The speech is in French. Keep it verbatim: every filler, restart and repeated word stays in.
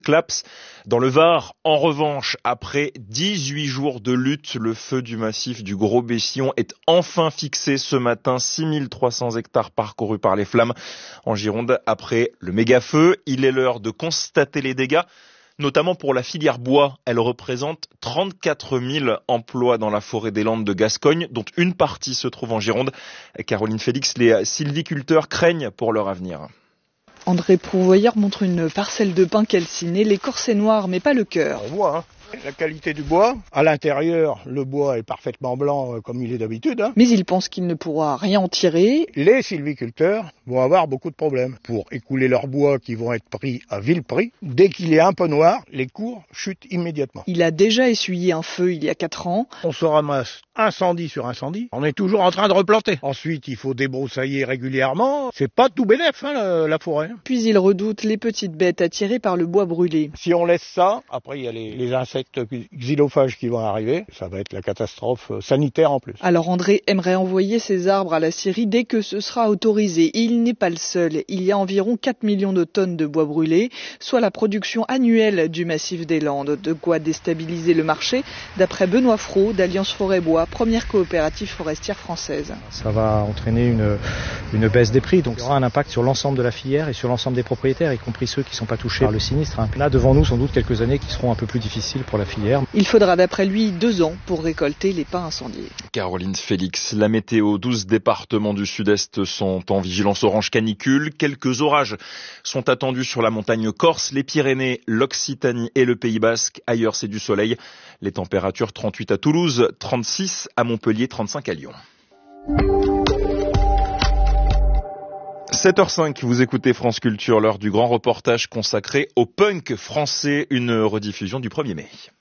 Claps. Dans le Var, en revanche, après dix-huit jours de lutte, le feu du massif du Gros Bessillon est enfin fixé ce matin. six mille trois cents hectares parcourus par les flammes en Gironde. Après le méga-feu, il est l'heure de constater les dégâts, notamment pour la filière bois. Elle représente trente-quatre mille emplois dans la forêt des Landes de Gascogne, dont une partie se trouve en Gironde. Caroline Félix, les sylviculteurs craignent pour leur avenir. André Prouvoyeur montre une parcelle de pin calciné, l'écorce est noire mais pas le cœur. On voit, hein. La qualité du bois. À l'intérieur, le bois est parfaitement blanc euh, comme il est d'habitude. Hein. Mais il pense qu'il ne pourra rien en tirer. Les sylviculteurs vont avoir beaucoup de problèmes pour écouler leur bois qui vont être pris à vil prix. Dès qu'il est un peu noir, les cours chutent immédiatement. Il a déjà essuyé un feu il y a quatre ans. On se ramasse incendie sur incendie. On est toujours en train de replanter. Ensuite, il faut débroussailler régulièrement. C'est pas tout bénef, hein, la, la forêt. Puis il redoute les petites bêtes attirées par le bois brûlé. Si on laisse ça, après il y a les, les insectes xylophages qui vont arriver, ça va être la catastrophe sanitaire en plus. Alors André aimerait envoyer ses arbres à la scierie dès que ce sera autorisé. Il n'est pas le seul. Il y a environ quatre millions de tonnes de bois brûlé, soit la production annuelle du massif des Landes. De quoi déstabiliser le marché, d'après Benoît Fraud d'Alliance Forêt Bois, première coopérative forestière française. Ça va entraîner une, une baisse des prix, donc il y aura un impact sur l'ensemble de la filière et sur l'ensemble des propriétaires, y compris ceux qui ne sont pas touchés par le sinistre. Là, devant nous, sans doute quelques années qui seront un peu plus difficiles pour la filière. Il faudra d'après lui deux ans pour récolter les pins incendiés. Caroline Félix, la météo, douze départements du sud-est sont en vigilance orange canicule. Quelques orages sont attendus sur la montagne corse, les Pyrénées, l'Occitanie et le Pays Basque. Ailleurs, c'est du soleil. Les températures trente-huit à Toulouse, trente-six à Montpellier, trente-cinq à Lyon. sept heures cinq, vous écoutez France Culture, l'heure du grand reportage consacré au punk français, une rediffusion du premier mai.